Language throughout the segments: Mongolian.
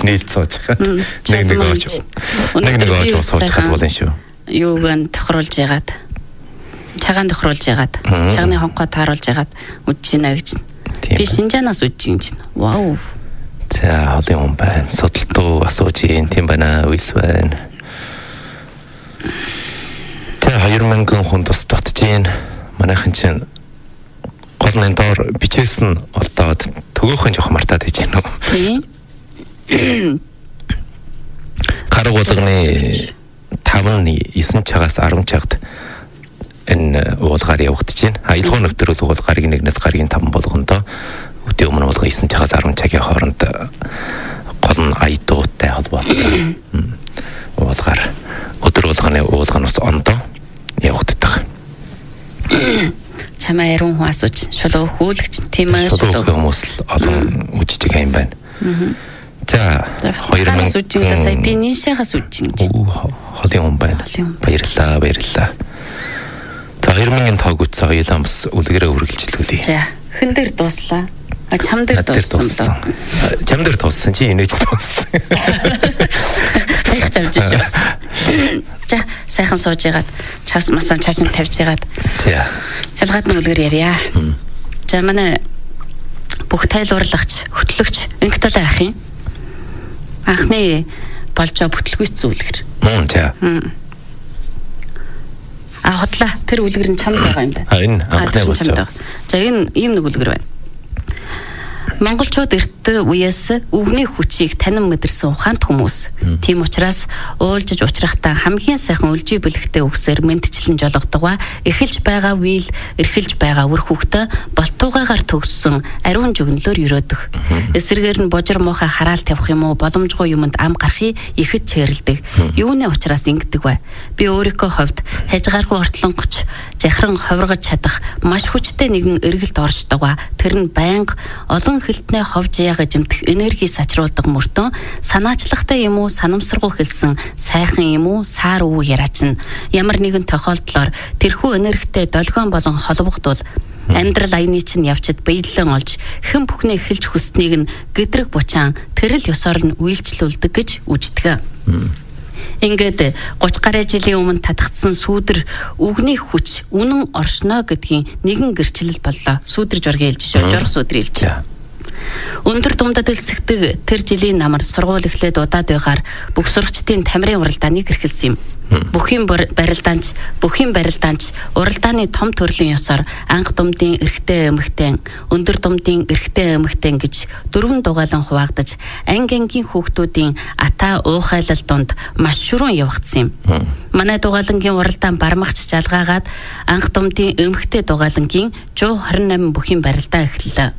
нийт сууж хаад нэг оож сууж хаад болно шүү. Юуг нь тохируулж ягаад цагаан тохируулж ягаад цагааны хонхоо тааруулж ягаад үдж гинэ гэж. Би Шинжаанаас үдж гин чинь. Вау. За олон юм байна. Судалтуу асууж юм тийм байна. Үйлс байна. За 2000 хүн тус дутж гин. Манайхан чинь гол нь доор бичээсэн олдоод төгөөхөн жоох мартаад хийж гинэ. Тийм. Гараг болгоны 5-9 цагаас 10 цагт энэ уулгаар явагдаж байна. Аялал нөхдөр бол гарыг 1-ээс гарыг 5 болгондоо өдөө өмнө уулга 9 цагаас 10 цагийн хооронд гол нь аядуутай холбоотой. Уулгаар өдөр уулганаас ондоо явагддаг. Чамаа яруу хүн асууж шулуу хүүлэгч тийм ээ шулуу хүмүүс олон үжиж байгаа юм байна. За 2000 үжиглээ сая би нийшээс үжиж юм. Холын хүн байна. Баярлалаа. За 2000-ийн тоог үтсэн хоёулаа бас үлгэрээ үргэлжлүүлье. За хэн дээр дууслаа? Чам дээр дууссан доо. Чам дээр дууссан чи инээж дууссан. Хайх чамж шүү. За сайхан сууж ягаад чаас масан чааш нь тавьж ягаад. За. Шалгаад нь үлгэр ярья. За манай бүх тайлбарлагч, хөтлөгч инкталаа ах юм. Анхны болжоо бүтлгүйц үлгэр. За. Хотлаа тэр үлгэр нь чамд байгаа юм байна. Энэ анхны болжоо. За энэ ийм нэг үлгэр байна. Монголчууд эрт үеэс өвгний хүчийг танин мэдэрсэн ухаант хүмүүс. Тийм учраас уулжиж учрахтаа хамгийн сайхан үлжий бэлэгтэй үгсээр мэдчлэн жологдгоо эхэлж байгаа үйл эрхэлж байгаа үр хүүхдээ болтуугаагаар төгссөн ариун жигнлөөр өрөөдөх. Эсрэгээр нь божир муухай хараал тавих юм уу боломжгүй юмд ам гарахыг ихэд чэрлдэг. Юуны учраас ингэдэг вэ? Би өөрийнхөө хувьд хажгааргүй ортлонгоч захиран ховрогож чадах маш хүчтэй нэгэн эргэлт оршдог. Тэр нь байнга олон хилтнээ ховж яага жимтэх энерги сачруулдаг мөртөө санаачлагтай юм уу санамсаргуу хэлсэн сайхан юм уу саар уу яриач нь ямар нэгэн тохиолдлоор тэрхүү энергитэй долгион болон холбогдвол амьдрал аяны чинь явчид биелэн олж хэн бүхний эхэлж хүснэг нь гэдрэг бучаан тэрэл ёсоор нь үйлчлүүлдэг гэж үждэг. Ингээд 30 гаруй жилийн өмнө татгдсан сүүдэр үгний хүч үнэн оршно гэдгийн нэгэн гэрчлэл боллоо. Сүүдэр жургийн хэлж шүү. Журх сүүдэр хэлж. Өндөр думдад элсэгдэг тэр жилийн намар сургууль эхлээд удаад байгаар бүх сурагчдын тамирын уралдааныг эрхэлсэн юм. Бүхийн барилдаанч уралдааны том төрлийн ёсоор анх думдын эрхтэй эмэгтэй, өндөр думдын эрхтэй эмэгтэй гэж 4 дугаалan хуваагдаж ангийн хүүхдүүдийн ата уухайлал донд маш шүрэн явагдсан юм. Манай дугаалангийн уралдаан бармагч жалгаагаад анх думдын эмэгтэй дугаалангийн 128 бүхийн барилдаан эхэллээ.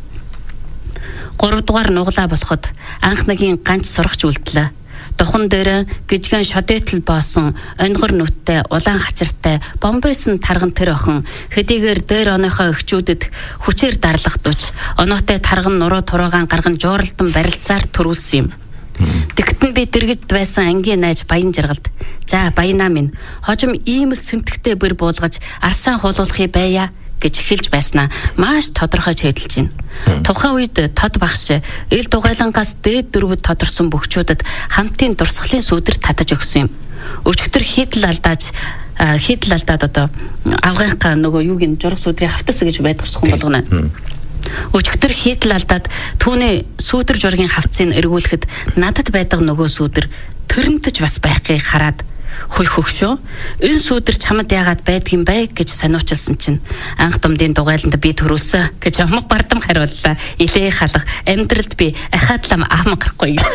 3 дугаар нуглаа болоход анх нэгийн ганц сурагч үлдлээ. Духан дээр гижгэн шодэтл боосон онгор нүттэй улаан хачиртай бомбойсон тарган тэр охин хэдийгээр дээр оныхоо өгчүүдэд хүчээр дарлагдвч оноотой тарган нуруу тураагаан гарган жууралдан барилцаар төрүүлсэн юм. Тэгтэн би дэргэд байсан ангийн найз баян жаргалд. За баянаа минь хожим ийм л сэмтгтэй бэр буулгаж арсаа хуулуулахыг байя гэж хэлж байснаа маш тодорхойж хэдэлж байна. Тухайн үед тод багш ил дугайлангаас дээд дөрвөд тодорсон бөхчүүдэд хамтын дурсгалын сүдэр татаж өгсөн юм. Өчигдөр хідл алдаад одоо авгийнхаа нөгөө юуг нь журах сүдрийн хавтас гэж байдаг ч хүн болгоно. Өчигдөр хідл алдаад түүний сүдэр жургийн хавцыг эргүүлэхэд надад байдаг нөгөө сүдэр төрөнтөж бас байхыг хараад хой хөгшөө энэ сүдэр чамд яагаад байдгийм бэ гэж сониучилсан чинь анх думдын дугайланд би төрүүлсэн гэж амг бардам хариуллаа. Илээ халах амьдралд би ахаадлам ам гарахгүй гэж.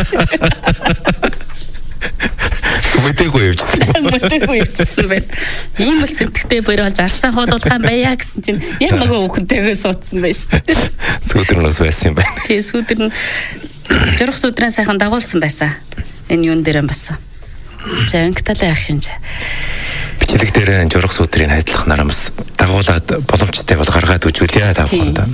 Мэдээгүй явчихсан байна. Ийм л сэтгтэй бэр болж арсан хуулуулах юм байя гэсэн чинь яг нөгөө хүүхэнтэйгээ суудсан байна шүү дээ. Сүдэр нь байсан юм байна. Тий сүдэр нь журах сүдрэн сайхан дагуулсан байсан. Энэ юун дээр басан. За инкталаа яах юм. Бичлэг дээр журах сүдрийг хайдлах нарамс дагуулад боломжтой бол гаргаад үжүүлье тавханда.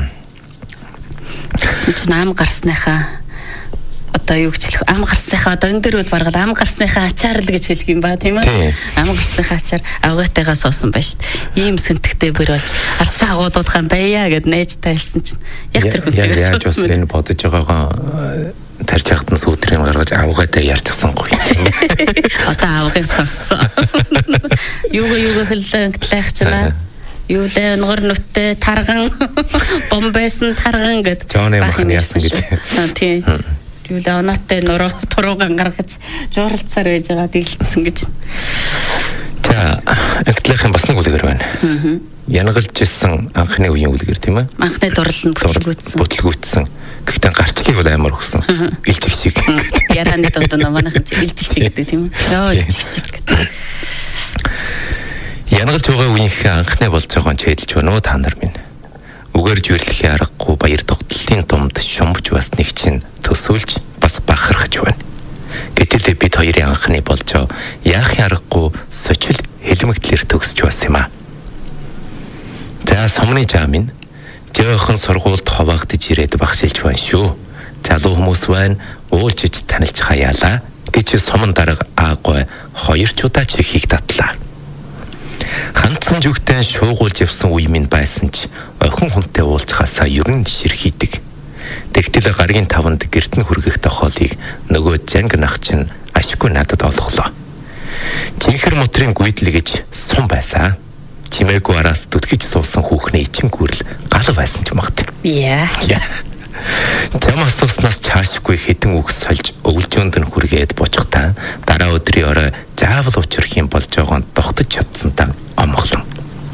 Чинь ам гарсныхаа одоо юу гэчлэх ам гарсныхаа одоо энэ дээр бол баргал ам гарсныхаа ачаар л гэж хэлэх юм ба тийм ээ. Ам гарсныхаа ачаар авгайтайгаа суусан байж шít. Ийм сэнтгтэй бэр болж арсаа агуулуулах юм байя гэд нээж тайлсан чинь яг тэр хүнтэйгээ яаж бас энэ бодож байгаагаа тарьж нь сүүтрийг гаргаж авгаатай ярьчихсангүй. Одоо авгын сонссон. Юугаа хөллөглэхчлээ. Юу лээ ногор нүттэй тарган бомбэсэн тарган гэд. Жоны махны яасан гэдэг. Тийм. Юу лээ оноотой нуруу турууган гаргаж жууралцаар байж байгаа дийлдсэн гэж. За, ангитлахын бас нэг үлгэр байна. Янгалж исэн анхны үеийн үлгэр тийм ээ. Анхны дурлал нь бүтлгүүцсэн. Гэхдээ гарчгийг бол амар өгсөн. Илжиг шиг. Яраны донд манайхан илжиг шиг гэдэг тийм үү? Йоо илжиг шиг гэдэг. Янгалж байгаа үеийнхээ анхны болж байгаа нь чэдэлж байна уу та нар минь. Үгэрж үрлэхийн аргагүй баяр тогтлолтын думд шумбж бас нэг чинь төсөөлж бас бахархаж байна. Гэтэл бид хоёрын анхны болж яахын аргагүй сочил хэлмэгдлэр төгсч бас юм аа. За сомны жаамын жаахан сургуульд ховоогдож ирээд багшилж байна шүү. Залуу хүмүүс байна, уулзж танилж хаяалаа гэж сомон дарга аагүй хоёр ч удаа чихийг татлаа. Ганцхан жүгтэн шуугуулж явсан үе минь байсан ч охин хүнтэй уулзахаасаа ерөн ширхийдэг. Тэгтэл гаргийн таванд гэрт нь хүргэх тохиолыг нөгөө занг нах чинь ашгүй надад олголоо. Жинхэр мотрын гүйдэл гэж сум байсан. Чимээгүй араас дүтгэж суусан хүүхний ичин гүрэл гал байсан ч магт. Яа. Зам асууснаас чаашгүй хэдэн үгс сольж өвлжөөнд нь хүргээд бочхтаа дараа өдрийн орой заавал учрах юм болж байгаанд тогтож чадсантаа омглон.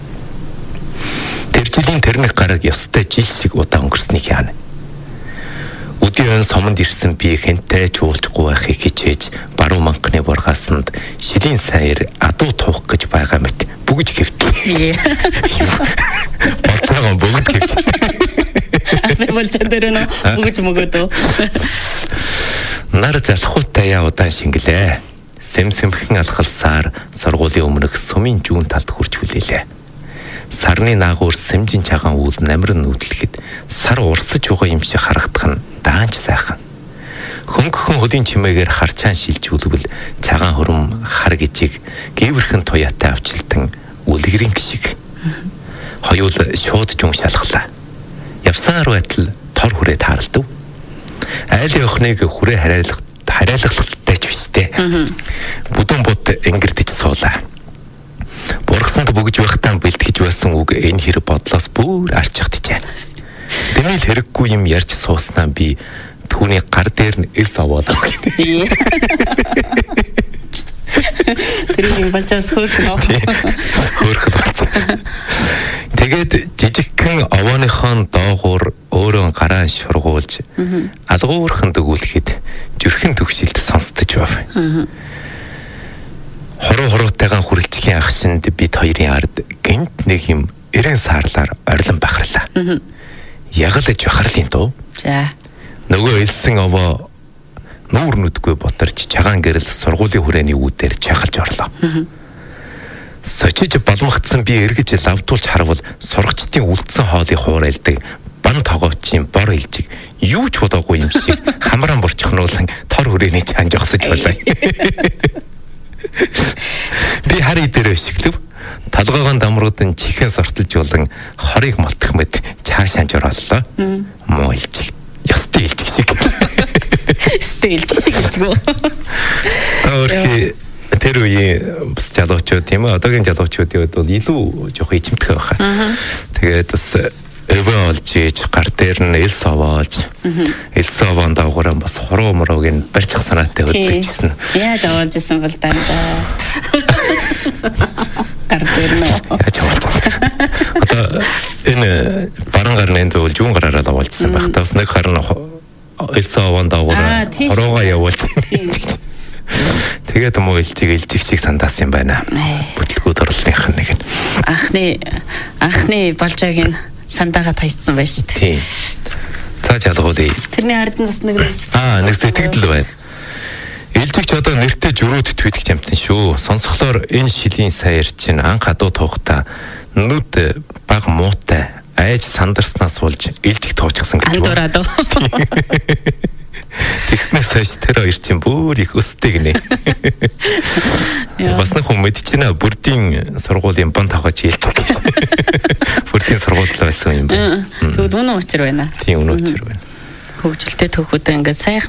Тэр жилийн тэрний гараг ёстой жил шиг удаа өнгөрснийг яана. Өдийн сомонд ирсэн би хэнтэй ч уулзахгүй байхыг хичээж баруун манхны бургаасанд шилийн саяр адуу туух гэж байгаа мэт бүгж хэвтлээ. Болцоогоо бүгд хэвч. Ахны болчоо дээр нөө бүгж мөгөөдөө. Нар залхуутай яа удаан шингэлээ. Сэмсэмхэн алхалсаар сургуулийн өмнөх сумын жүүн талд хурж хүлээлээ. Сарны наагур сэмжин чагаан үйл намрын нүдлэхэд сар урсаж байгаа юм шиг харагдах нь даанч сайхан. Хөнгөхөн хөлийн чимээгээр харчаан шилж үлвэл цагаан хурам хар гижиг гівэрхэн туяатай авчилтан үлгэрийн гişиг. Хоёул шууд жун шалхлаа. Явсаар байтал тор хүрээ тааралдав. Айлын охиныг хүрээ хараалгалтай ч биштэй. Бүдүүн бут ингэрдэж суулаа. Бургасанд бөгж байхдаа бэлтгэж байсан үг энэ хэрэг бодлоос бүр арчигдчихэ. Дэмэл хэрэггүй юм ярьж сууснаа би түүний гар дээр нь эс аваалаа гэнэ. Тэр юм болчоос хөөрхөн болж. Тэгээд жижигхэн овооныхон доогуур өөрөө гараа шургуулж алгуурхан дөгүүлэхэд зүрхэн төгшилд сонсдож байв. Хоруу-хоруутайгаан хүрэлцгийн ахсанд бид хоёрын ард гинт нэг юм эрен саарлаар орилон бахарлаа. Ягалж бахарлын дөө. За. Нөгөө элсэн овоо нүүр нүдгүй ботарч чагаан гэрэл сургуулийн хүрээний үүдээр чахалж орлоо. Сочиж балмагтсан би эргэж лавдуулж харвал сургачдын үлдсэн хоолыг хуурайлдаг бан тогоочийн бор илжиг юу ч удаагүй юм шиг хамран борчихнуулан тор хүрээний чанж огсож байлаа. Би хари дээр өшиглөв. Талгаагаан дамрууд нь чихэн сортолж болон хорыг малтах мэт чаашаанж орооллоо. Муу илжиг. Ёстой илжиг шиг. Ёстой илжиг шиг гэжгүй. Өөрхий тэр үеийн бас залуучууд тийм ээ. Одоогийн залуучуудын хувьд бол илүү жоох ичимтгэх байхаа. Тэгээд бас өвөө олж ээж гар дээр нь эл совоолж эл совоон дагуураа бас хоруу мурууг нь барьчих санаатай хөдөлгөжсэн. Яаж овоолж исэн бол даа. Гар дээр нь. Яаж овоолжсэн. Одоо энэ баруун гарны энд бол жүүн гараараа овоолжсэн байх. Бас нэг хар нь эл совоон дагуураа хоруугаа явуулж. Тэгээд муу илжиг чиг сандаас юм байна. Бүтлгүүд орлынх нь нэг нь. Анхны болжоог нь сандаага тайцсан байж шүү дээ. Тийм. Цааш ялгуулъя. Тэрний ард нь бас нэг нэг сэтгэл байна. Илжигч одоо нэртэй жөрөөд твитгч амтсан шүү. Сонсохлоор энэ шилийн саяар чинь анх адуу туухта нүд баг муутай айж сандарснаас болж илжиг туучихсан гэж байна. Андуураад. Тэгснээс хойш тэр хоёр чинь бүр их өстэй гинэ. Бас нэг хүн мэдчихнэ бүрдийн сургуулийн бан тавгаж хэлчих гэж. Бүрдийн сургууль байсан юм байна. Тэгвэл үнэн учир байна. Тийм үнэн учир байна. Хөгжилтэй төгөөдөө ингээд сайхан